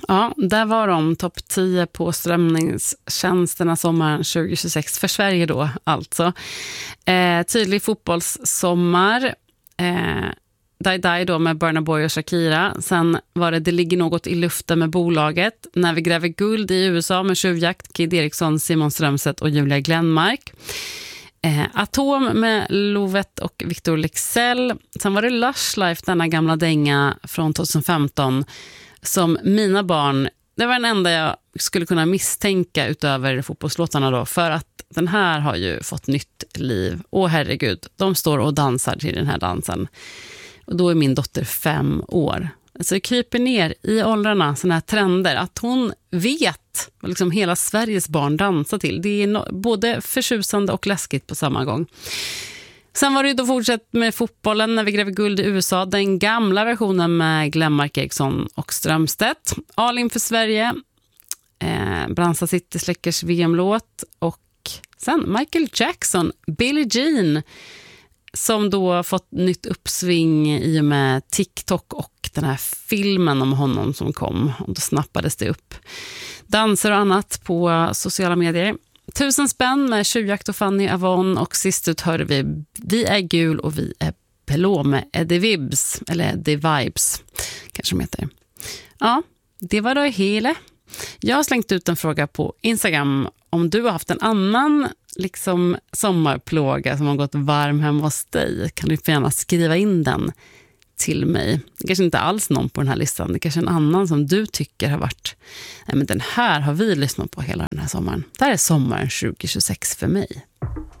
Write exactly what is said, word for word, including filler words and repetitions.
Ja, där var de topp tio på strömningstjänsterna sommaren tjugohundratjugosex för Sverige då alltså. Eh, tydlig fotbollssommar. Eh, Die Die då med Burna Boy och Shakira. Sen var det Det ligger något i luften med bolaget. När vi gräver guld i U S A med Tjuvjakt, Kid Eriksson, Simon Strömstedt och Julia Glenmark. Eh, Atom med Lovet och Victor Lexell. Sen var det Lush Life, denna gamla dänga från tjugohundrafemton som mina barn, det var den enda jag skulle kunna misstänka utöver fotbollslåtarna då, för att den här har ju fått nytt liv. Åh herregud, de står och dansar till den här dansen. Och då är min dotter fem år. Så det kryper ner i åldrarna såna här trender att hon vet vad liksom hela Sveriges barn dansar till. Det är no- både förtjusande och läskigt på samma gång. Sen var det ju då fortsatt med fotbollen när vi gräver guld i U S A. Den gamla versionen med Glenmark, Eriksson och Strömstedt. All in för Sverige. Eh, Bransa City Släckers V M-låt. Och sen Michael Jackson, Billie Jean. Som då fått nytt uppsving i och med TikTok och den här filmen om honom som kom. Och då snappades det upp danser och annat på sociala medier. Tusen spänn med Tjuvjakt och Fanny Avon. Och sist ut hörde vi Vi är gul och vi är blå med Eddie Vibes. Eller Eddie Vibes kanske de heter. Ja, det var då hela. Jag har slängt ut en fråga på Instagram om du har haft en annan liksom sommarplåga som har gått varm hemma hos dig. Kan du gärna skriva in den till mig. Det kanske inte alls någon på den här listan. Det kanske är en annan som du tycker har varit, nej men den här har vi lyssnat på hela den här sommaren. Det här är sommaren tjugohundratjugosex för mig.